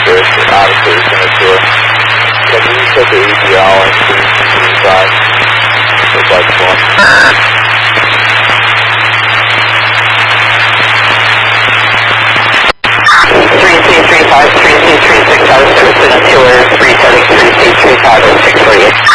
There's obviously in the tour. Can you set the ADL and 335? Looks like one. 3235, 3236, I was servicing a tour, resetting 3235 at 648.